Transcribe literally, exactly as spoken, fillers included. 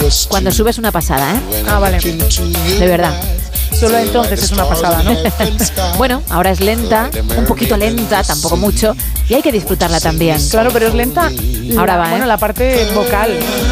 Cuando subes una pasada, ¿eh? Ah, vale. De verdad. Solo entonces es una pasada, ¿no? Bueno, ahora es lenta, un poquito lenta, tampoco mucho, y hay que disfrutarla también. Claro, pero es lenta. Ahora la, va, ¿eh? Bueno, la parte vocal.